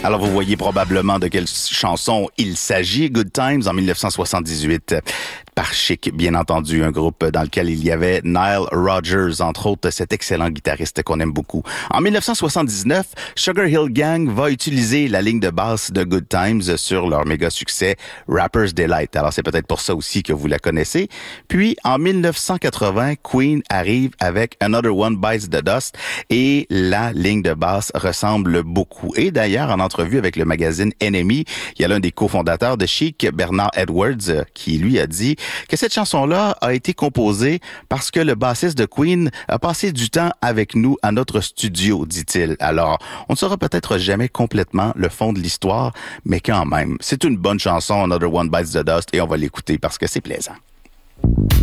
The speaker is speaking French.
Alors, vous voyez probablement de quelle chanson il s'agit. Good Times en 1978. Par Chic, bien entendu, un groupe dans lequel il y avait Nile Rodgers, entre autres, cet excellent guitariste qu'on aime beaucoup. En 1979, Sugar Hill Gang va utiliser la ligne de basse de Good Times sur leur méga succès Rapper's Delight. Alors, c'est peut-être pour ça aussi que vous la connaissez. Puis, en 1980, Queen arrive avec Another One Bites the Dust et la ligne de basse ressemble beaucoup. Et d'ailleurs, en entrevue avec le magazine Enemy, il y a l'un des cofondateurs de Chic, Bernard Edwards, qui lui a dit que cette chanson-là a été composée parce que le bassiste de Queen a passé du temps avec nous à notre studio, dit-il. Alors, on ne saura peut-être jamais complètement le fond de l'histoire, mais quand même, c'est une bonne chanson, Another One Bites the Dust, et on va l'écouter parce que c'est plaisant.